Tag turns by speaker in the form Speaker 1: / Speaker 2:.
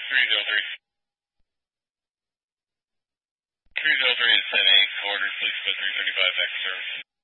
Speaker 1: 303. 303 is 10-8, quarter, please put 335 back to service.